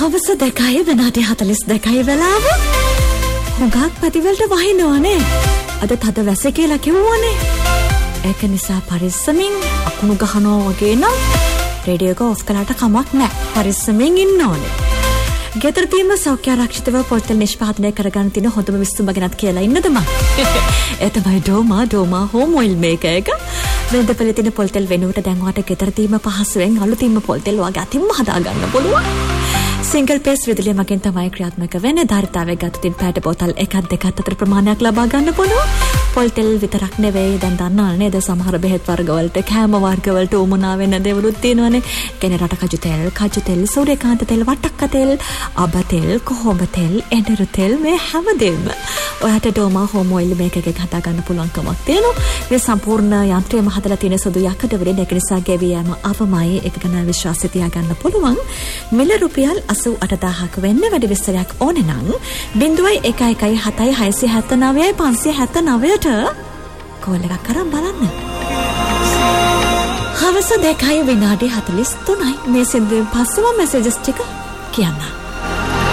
හවස 2 විනාඩි 42 වෙලාව. හුඟක් පැතිවලට වහිනවනේ. අද තද වැස කියලා කිව්වනේ. ඒක නිසා පරිස්සමින් අකුණු ගහනවා වගේ නම් රේඩියෝ එක ඔෆ් කරලා කමක් නැහැ. පරිස්සමින් ඉන්න ඕනේ. ගෙදර තියෙන සෞඛ්‍ය ආරක්ෂිතව පොල්තෙල් නිෂ්පාදනය කරගන්න තියෙන හොඳම විසඳුම ගැනත් කියලා ඉන්නද මම. ඒ තමයි ඩෝමා හෝම් ඔයිල් මේක එක. වෙනදපෙළ තියෙන පොල්තෙල් වෙනුවට දැන් ඔයාලට ගෙදර තියෙන පහසුවෙන් අලුතින්ම පොල්තෙල් වගේ අතින්ම හදා ගන්න පුළුවන්. සිංගල් පේස් විදුලිය මගින් තමයි ක්‍රියාත්මක වෙන්නේ. ධාරිතාවේ ගත්තොත් පැට බෝතල් 1-2 අතර ප්‍රමාණයක් ලබා ගන්න පුළුවන්. පොල්තෙල් විතරක් නෙවෙයි දැන් දන්නවනේ නේද සමහර බෙහෙත් වර්ග වලට කෑම වර්ග වලට උමනා වෙන දේවලුත් තියෙනවනේ. කියන්නේ රට කජු තෙල්, සූර්යකාන්ත තෙල්, වට්ටක්ක තෙල්, අබ තෙල්, කොහොඹ තෙල්, එඬරු තෙල් මේ හැමදේම ඔයාට ඩෝමා හෝම් ඔයිල් මේක එකක් හදා ගන්න පුළුවන්කමක් තියෙනවා. මේ සම්පූර්ණ යන්ත්‍රයම හදලා තියෙන සුදු යකඩ වලින් ඒක නිසා ගෙවියම අවමයි ඒක ගැන විශ්වාසය තියාගන්න පුළුවන්. මිල රුපියල් 88000ක වෙන්නේ. වැඩි විස්තරයක් ඕනේ නම් 0117769579ට කෝල් එකක් කරන් බලන්න. හවස 2 විනාඩි 43යි මේ සින්දුවෙන් පස්සම මෙසේජස් ටික කියන්න.